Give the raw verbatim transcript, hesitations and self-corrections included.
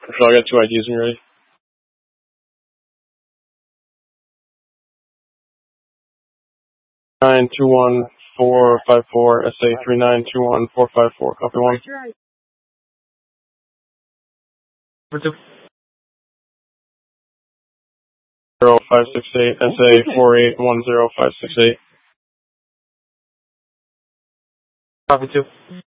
So I got two I Ds when you're ready. Nine two one four five four S A three nine two one four five four. Copy one. Number two. Zero five six eight S A four eight one zero five six eight. Copy two.